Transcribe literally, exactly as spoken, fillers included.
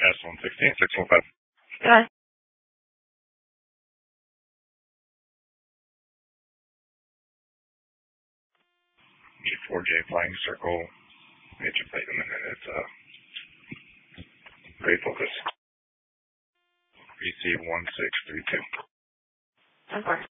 S one sixteen, six one five. Goodbye. E four J flying circle. Major plate in a minute. It's uh, great focus. Receive one six three two. Of course.